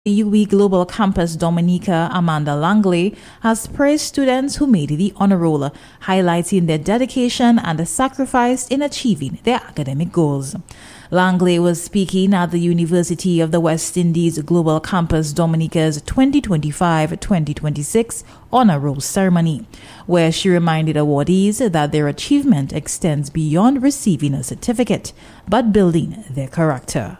UWI Global Campus Dominica, Amanda Langley, has praised students who made the honor roll, highlighting their dedication and sacrifice in achieving their academic goals. Langley was speaking at the University of the West Indies Global Campus Dominica's 2025-2026 honor roll ceremony, where she reminded awardees that their achievement extends beyond receiving a certificate, but building their character.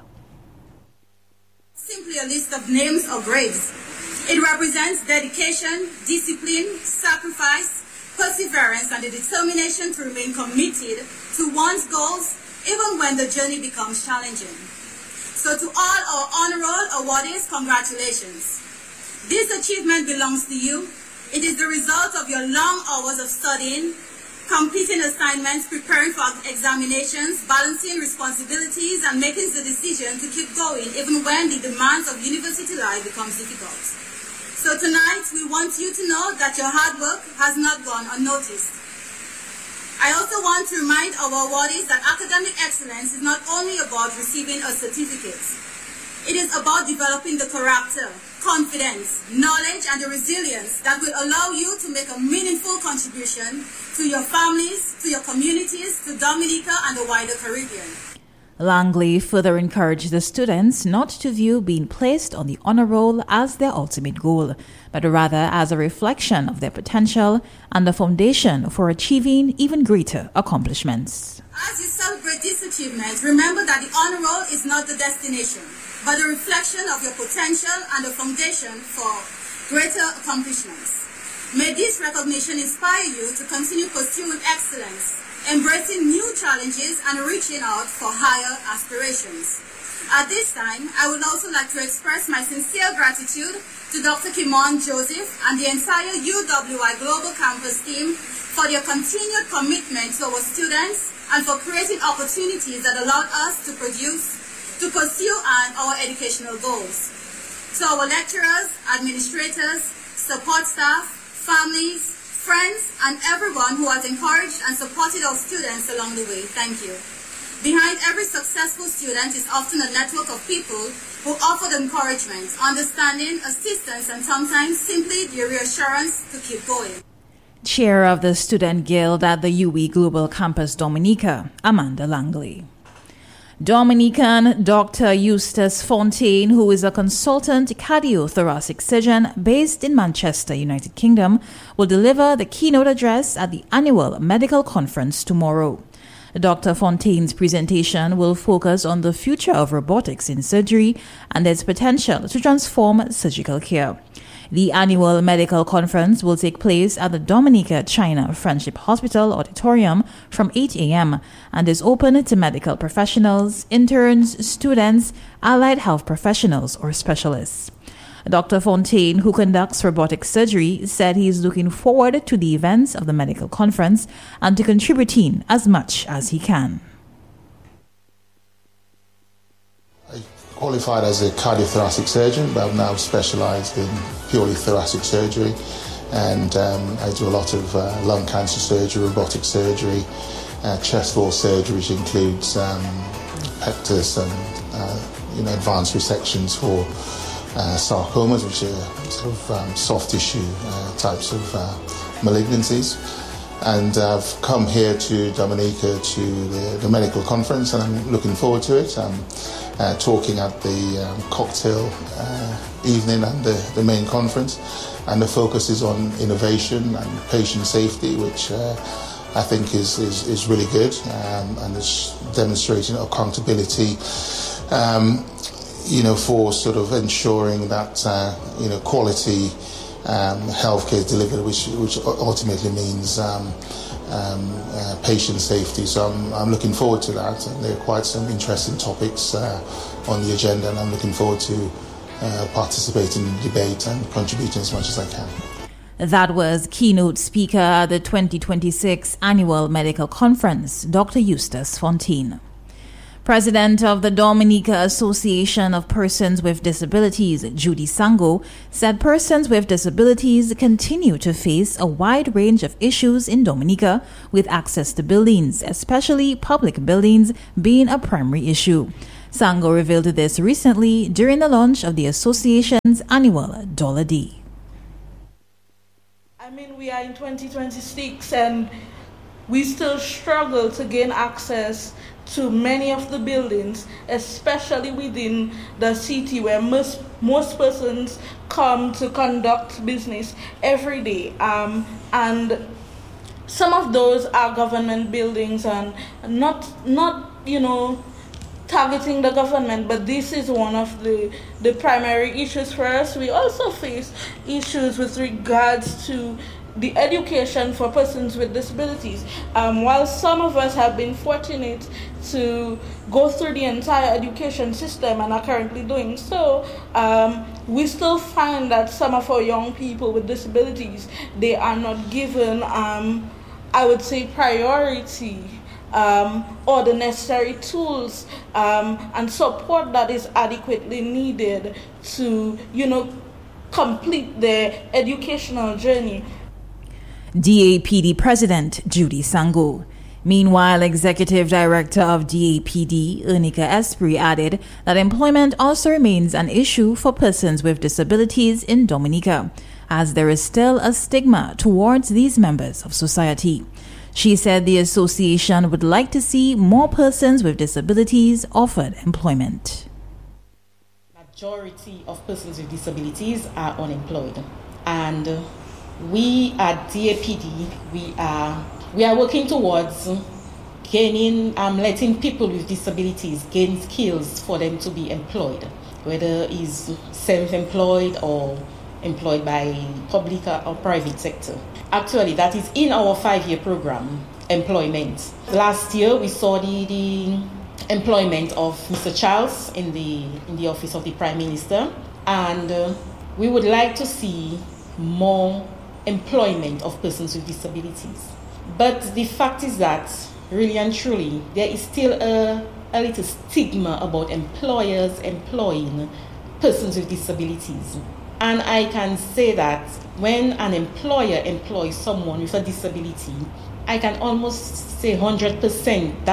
Simply a list of names or grades. It represents dedication, discipline, sacrifice, perseverance, and the determination to remain committed to one's goals even when the journey becomes challenging. So to all our honor roll awardees, congratulations. This achievement belongs to you. It is the result of your long hours of studying, completing assignments, preparing for examinations, balancing responsibilities, and making the decision to keep going even when the demands of university life becomes difficult. So tonight, we want you to know that your hard work has not gone unnoticed. I also want to remind our awardees that academic excellence is not only about receiving a certificate. It is about developing the character, confidence, knowledge, and the resilience that will allow you to make a meaningful contribution to your families, to your communities, to Dominica and the wider Caribbean. Langley further encouraged the students not to view being placed on the honor roll as their ultimate goal, but rather as a reflection of their potential and the foundation for achieving even greater accomplishments. As you celebrate this achievement, remember that the honor roll is not the destination, but a reflection of your potential and a foundation for greater accomplishments. May this recognition inspire you to continue pursuing excellence, embracing new challenges, and reaching out for higher aspirations. At this time, I would also like to express my sincere gratitude to Dr. Kimon Joseph and the entire UWI Global Campus team for their continued commitment to our students and for creating opportunities that allowed us to pursue our educational goals. To our lecturers, administrators, support staff, families, friends, and everyone who has encouraged and supported our students along the way, thank you. Behind every successful student is often a network of people who offer encouragement, understanding, assistance, and sometimes simply the reassurance to keep going. Chair of the Student Guild at the UWI Global Campus Dominica, Amanda Langley. Dominican Dr. Eustace Fontaine, who is a consultant cardiothoracic surgeon based in Manchester, United Kingdom, will deliver the keynote address at the annual medical conference tomorrow. Dr. Fontaine's presentation will focus on the future of robotics in surgery and its potential to transform surgical care. The annual medical conference will take place at the Dominica China Friendship Hospital Auditorium from 8 a.m. and is open to medical professionals, interns, students, allied health professionals, or specialists. Dr. Fontaine, who conducts robotic surgery, said he is looking forward to the events of the medical conference and to contributing as much as he can. Qualified as a cardiothoracic surgeon, but I've now specialised in purely thoracic surgery, and I do a lot of lung cancer surgery, robotic surgery, chest wall surgery, which includes pectus and advanced resections for sarcomas, which are sort of soft tissue types of malignancies. And I've come here to Dominica to the medical conference, and I'm looking forward to it. I'm talking at the cocktail evening and the main conference, and the focus is on innovation and patient safety, which I think is really good, and it's demonstrating accountability, for sort of ensuring that quality healthcare is delivered, which ultimately means patient safety. So I'm looking forward to that, and there are quite some interesting topics on the agenda, and I'm looking forward to participating in the debate and contributing as much as I can. That was keynote speaker at the 2026 Annual Medical Conference, Dr. Eustace Fontaine. President of the Dominica Association of Persons with Disabilities, Judy Sango, said persons with disabilities continue to face a wide range of issues in Dominica, with access to buildings, especially public buildings, being a primary issue. Sango revealed this recently during the launch of the association's annual Dollar Day. I mean, we are in 2026 and we still struggle to gain access to many of the buildings, especially within the city where most persons come to conduct business every day. And some of those are government buildings and not targeting the government, but this is one of the primary issues for us. We also face issues with regards to the education for persons with disabilities. While some of us have been fortunate to go through the entire education system and are currently doing so, we still find that some of our young people with disabilities, they are not given, I would say, priority or the necessary tools and support that is adequately needed to, complete their educational journey. DAPD President Judy Sango. Meanwhile, Executive Director of DAPD, Ernika Esprit, added that employment also remains an issue for persons with disabilities in Dominica, as there is still a stigma towards these members of society. She said the association would like to see more persons with disabilities offered employment. Majority of persons with disabilities are unemployed, and we at DAPD, we are working towards gaining, letting people with disabilities gain skills for them to be employed, whether is self-employed or employed by public or private sector. Actually, that is in our 5-year program, employment. Last year, we saw the employment of Mr. Charles in the office of the Prime Minister, and we would like to see more employment of persons with disabilities. But the fact is that, really and truly, there is still a little stigma about employers employing persons with disabilities. And I can say that when an employer employs someone with a disability, I can almost say 100%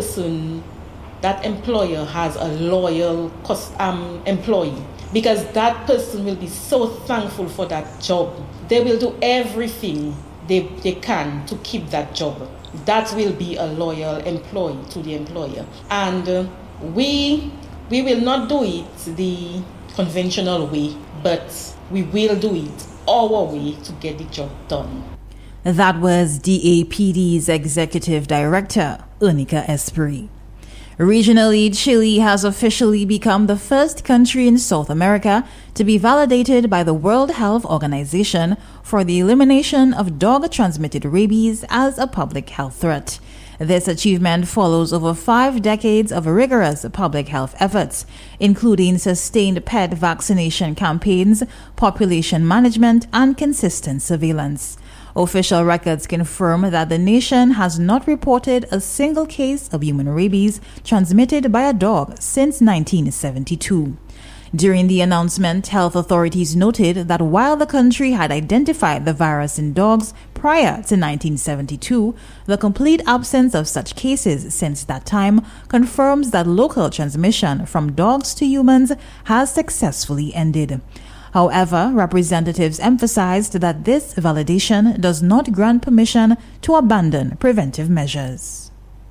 that employer has a loyal employee, because that person will be so thankful for that job. They will do everything they can to keep that job. That will be a loyal employee to the employer. And we will not do it the conventional way, but we will do it our way to get the job done. That was DAPD's Executive Director, Ernika Esprit. Regionally, Chile has officially become the first country in South America to be validated by the World Health Organization for the elimination of dog-transmitted rabies as a public health threat. This achievement follows over 5 decades of rigorous public health efforts, including sustained pet vaccination campaigns, population management, and consistent surveillance. Official records confirm that the nation has not reported a single case of human rabies transmitted by a dog since 1972. During the announcement, health authorities noted that while the country had identified the virus in dogs prior to 1972, the complete absence of such cases since that time confirms that local transmission from dogs to humans has successfully ended. However, representatives emphasized that this validation does not grant permission to abandon preventive measures.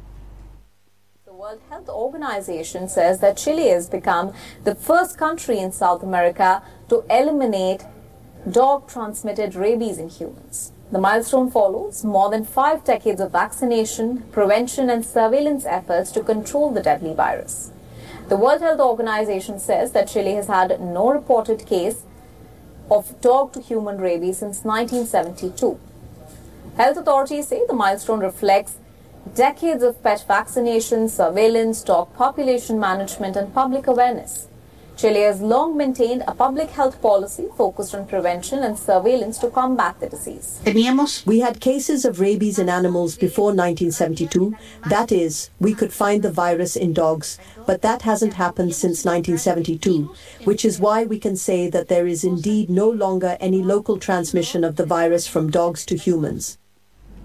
The World Health Organization says that Chile has become the first country in South America to eliminate dog-transmitted rabies in humans. The milestone follows more than 5 decades of vaccination, prevention and surveillance efforts to control the deadly virus. The World Health Organization says that Chile has had no reported case of dog-to-human rabies since 1972. Health authorities say the milestone reflects decades of pet vaccination, surveillance, dog population management and public awareness. Chile has long maintained a public health policy focused on prevention and surveillance to combat the disease. We had cases of rabies in animals before 1972. That is, we could find the virus in dogs, but that hasn't happened since 1972, which is why we can say that there is indeed no longer any local transmission of the virus from dogs to humans.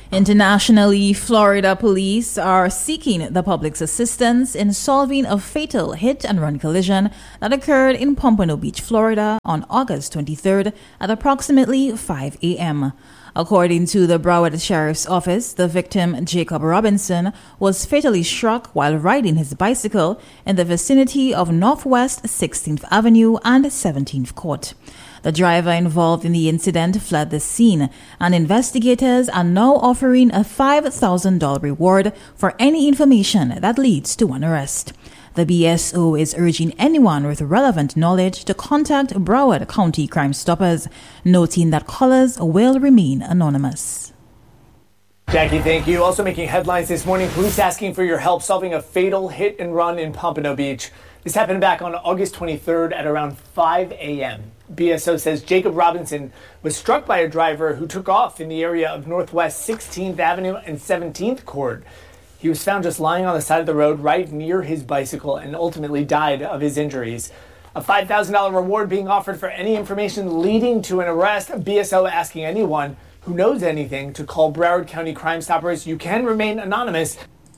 Internationally, Florida police are seeking the public's assistance in solving a fatal hit-and-run collision that occurred in Pompano Beach, Florida on August 23rd at approximately 5 a.m. According to the Broward Sheriff's Office, the victim, Jacob Robinson, was fatally struck while riding his bicycle in the vicinity of Northwest 16th Avenue and 17th Court. The driver involved in the incident fled the scene, and investigators are now offering a $5,000 reward for any information that leads to an arrest. The BSO is urging anyone with relevant knowledge to contact Broward County Crime Stoppers, noting that callers will remain anonymous. Jackie, thank you. Also making headlines this morning, police asking for your help solving a fatal hit and run in Pompano Beach. This happened back on August 23rd at around 5 a.m. BSO says Jacob Robinson was struck by a driver who took off in the area of Northwest 16th Avenue and 17th Court. He was found just lying on the side of the road right near his bicycle and ultimately died of his injuries. A $5,000 reward being offered for any information leading to an arrest. BSO asking anyone who knows anything to call Broward County Crime Stoppers. You can remain anonymous.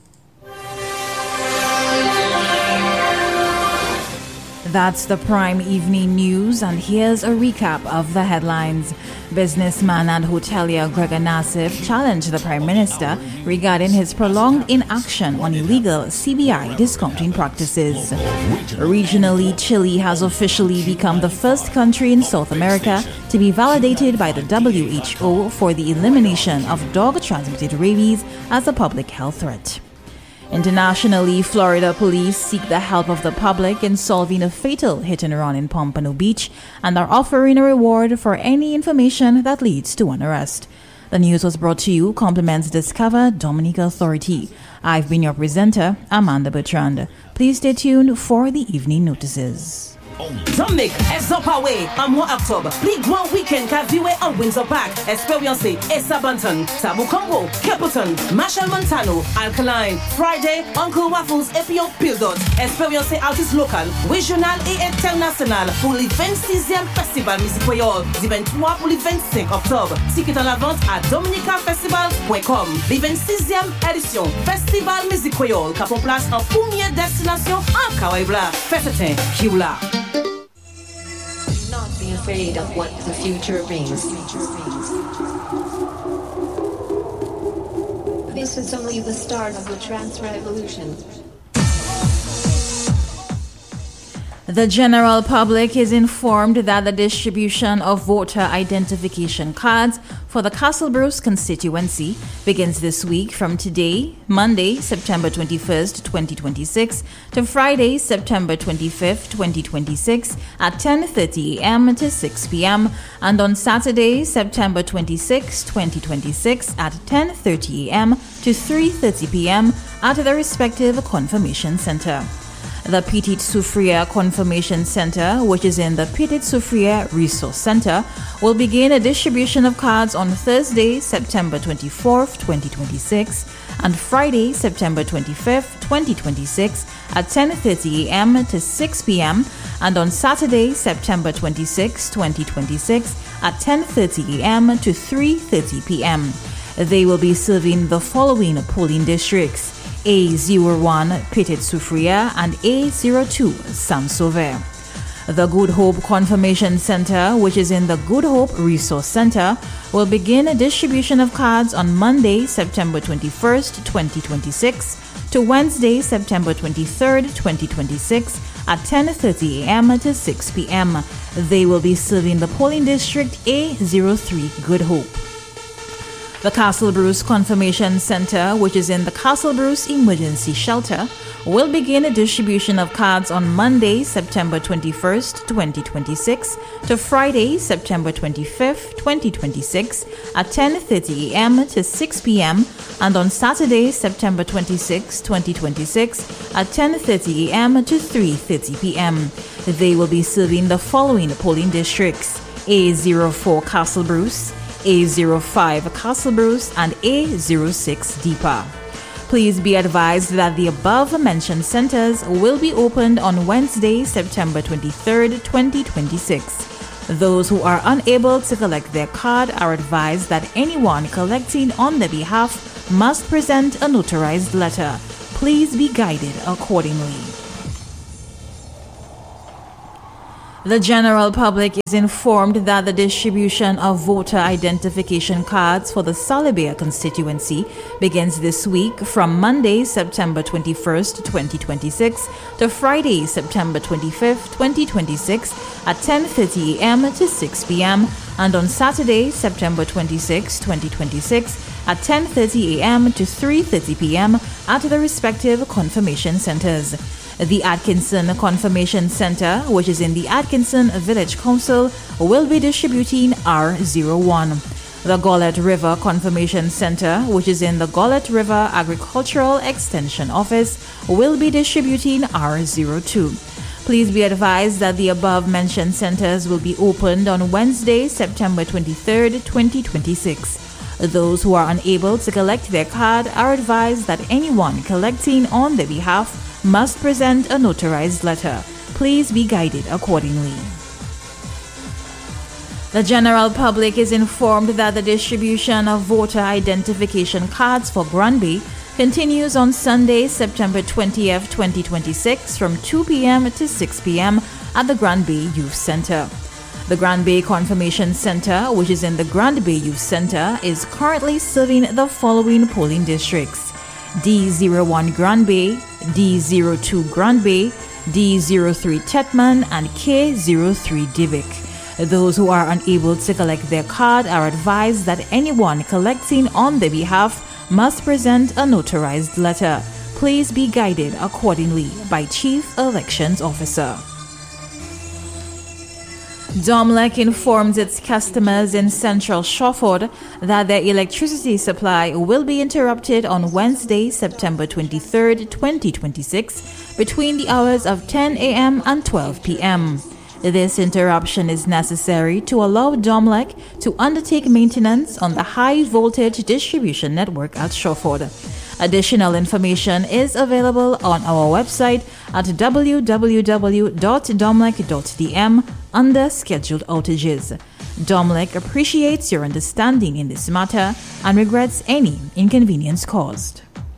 That's the Prime Evening News, and here's a recap of the headlines. Businessman and hotelier Gregor Nassif challenged the Prime Minister regarding his prolonged inaction on illegal CBI discounting practices. Regionally, Chile has officially become the first country in South America to be validated by the WHO for the elimination of dog-transmitted rabies as a public health threat. Internationally, Florida police seek the help of the public in solving a fatal hit-and-run in Pompano Beach and are offering a reward for any information that leads to an arrest. The news was brought to you compliments Discover Dominica Authority. I've been your presenter, Amanda Bertrand. Please stay tuned for the evening notices. Dominic, Ezopawe, Amwa October, League One Weekend, Kaviwe and Windsor Park, Experience, Esa Banton, Tabu Combo, Caputon, Marshall Montano, Alkaline, Friday, Uncle Waffles, Epion Pildot, Experience Artist Local, Regional et International, pour le 26e Festival Musique Créole, du 23 pour le 25 octobre. Ticket en la vente à dominicafestival.com. Le 26e édition Festival Musique Créole, qui prend place en première destination en Kawaii-Bla. Festetin, Kioula. Not be afraid of what the future brings. This is only the start of the trans revolution. The general public is informed that the distribution of voter identification cards for the Castle Bruce constituency begins this week from today, Monday, September 21st, 2026, to Friday, September 25th, 2026, at 10:30 a.m. to 6 p.m., and on Saturday, September 26th, 2026, at 10:30 a.m. to 3:30 p.m. at the respective confirmation center. The Petite Soufrière Confirmation Center, which is in the Petite Soufrière Resource Center, will begin a distribution of cards on Thursday, September 24th, 2026, and Friday, September 25th, 2026, at 10:30 a.m. to 6 p.m., and on Saturday, September 26th, 2026, at 10:30 a.m. to 3:30 p.m. They will be serving the following polling districts: A01 Petite Soufrière and A02 Saint-Sauveur. The Good Hope Confirmation Center, which is in the Good Hope Resource Center, will begin a distribution of cards on Monday, September 21st, 2026 to Wednesday, September 23rd, 2026 at 10:30 a.m. to 6 p.m. They will be serving the polling district A03 Good Hope. The Castle Bruce Confirmation Center, which is in the Castle Bruce Emergency Shelter, will begin a distribution of cards on Monday, September 21st, 2026 to Friday, September 25th, 2026 at 10:30 a.m. to 6 p.m. and on Saturday, September 26th, 2026 at 10:30 a.m. to 3:30 p.m. They will be serving the following polling districts: A04 Castle Bruce, A05 Castle Bruce, and A06 Deepa. Please be advised that the above-mentioned centers will be opened on Wednesday, September 23rd, 2026. Those who are unable to collect their card are advised that anyone collecting on their behalf must present a notarized letter. Please be guided accordingly. The general public is informed that the distribution of voter identification cards for the Salibia constituency begins this week from Monday, September 21st, 2026 to Friday, September 25th, 2026 at 10:30 a.m. to 6 p.m. and on Saturday, September 26, 2026 at 10:30 a.m. to 3:30 p.m. at the respective confirmation centers. The Atkinson Confirmation Center, which is in the Atkinson Village Council, will be distributing R01. The Gullet River Confirmation Center, which is in the Gullet River Agricultural Extension Office, will be distributing R02. Please be advised that the above-mentioned centers will be opened on Wednesday, September 23rd, 2026. Those who are unable to collect their card are advised that anyone collecting on their behalf must present a notarized letter. Please be guided accordingly. The general public is informed that the distribution of voter identification cards for Granby continues on Sunday, September 20th, 2026 from 2 p.m. to 6 p.m. at the Granby Youth Center. The Granby Confirmation Center, which is in the Granby Youth Center, is currently serving the following polling districts: D01 Granby, D02 Granby, D03 Tetman, and K03 Divick. Those who are unable to collect their card are advised that anyone collecting on their behalf must present a notarized letter. Please be guided accordingly by Chief Elections Officer. Domlec informs its customers in Central Shawford that their electricity supply will be interrupted on Wednesday, September 23rd, 2026 between the hours of 10 a.m. and 12 p.m. This interruption is necessary to allow Domlec to undertake maintenance on the high voltage distribution network at Shawford. Additional information is available on our website at www.domlec.dm under Scheduled Outages. Domlec appreciates your understanding in this matter and regrets any inconvenience caused.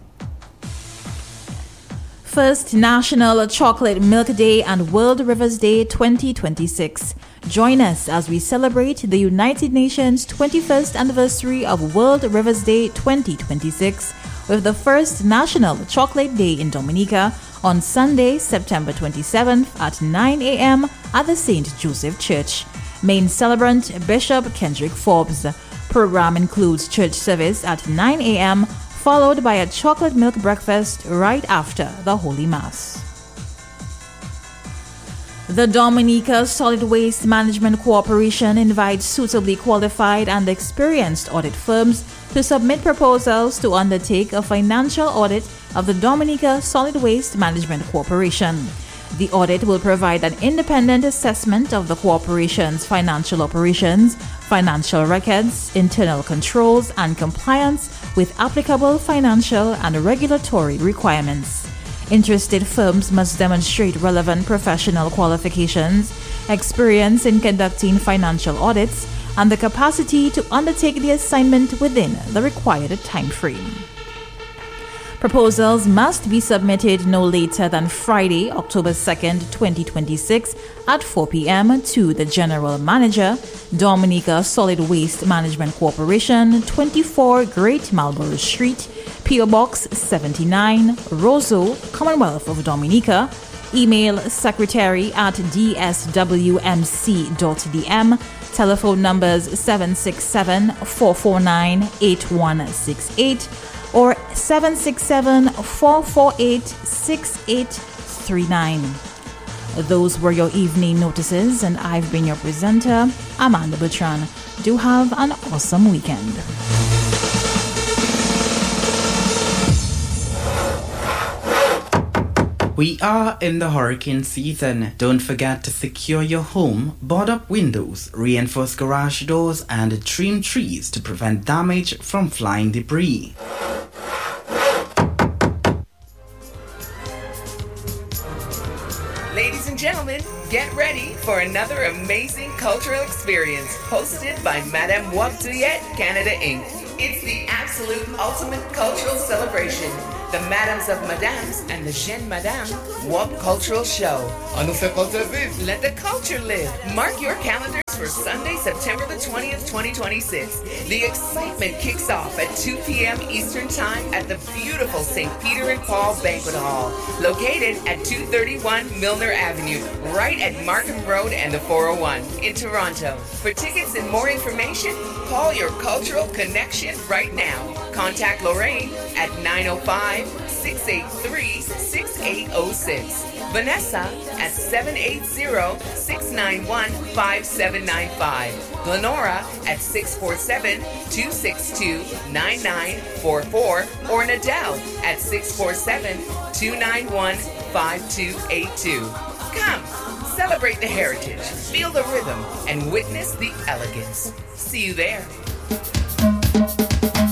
First National Chocolate Milk Day and World Rivers Day 2026. Join us as we celebrate the United Nations 21st anniversary of World Rivers Day 2026 with the first National Chocolate Day in Dominica on Sunday, September 27th at 9 a.m. at the St. Joseph Church. Main celebrant Bishop Kendrick Forbes. Program includes church service at 9 a.m. followed by a chocolate milk breakfast right after the Holy Mass. The Dominica Solid Waste Management Corporation invites suitably qualified and experienced audit firms to submit proposals to undertake a financial audit of the Dominica Solid Waste Management Corporation. The audit will provide an independent assessment of the corporation's financial operations, financial records, internal controls, and compliance with applicable financial and regulatory requirements. Interested firms must demonstrate relevant professional qualifications, experience in conducting financial audits, and the capacity to undertake the assignment within the required time frame. Proposals must be submitted no later than Friday, October 2nd, 2026 at 4 p.m. to the General Manager, Dominica Solid Waste Management Corporation, 24 Great Marlborough Street, P.O. Box 79, Roseau, Commonwealth of Dominica. Email secretary@dswmc.dm. Telephone numbers 767-449-8168 or 767-448-6839. Those were your evening notices, and I've been your presenter, Amanda Bertrand. Do have an awesome weekend. We are in the hurricane season. Don't forget to secure your home, board up windows, reinforce garage doors, and trim trees to prevent damage from flying debris. Ladies and gentlemen, Get ready for another amazing cultural experience hosted by Madame Wap Duyet Canada Inc. It's the absolute ultimate cultural celebration. The Madams of Madames and the Jeune Madame Wap Cultural Show. Let the culture live. Mark your calendars for Sunday, September the 20th, 2026. The excitement kicks off at 2 p.m. Eastern Time at the beautiful St. Peter and Paul Banquet Hall, located at 231 Milner Avenue, right at Markham Road and the 401 in Toronto. For tickets and more information, call your cultural connection right now. Contact Lorraine at 905-683-6806. Vanessa at 780-691-5795. Glenora at 647-262-9944 or Nadell at 647-291-5282. Come, celebrate the heritage, feel the rhythm, and witness the elegance. See you there.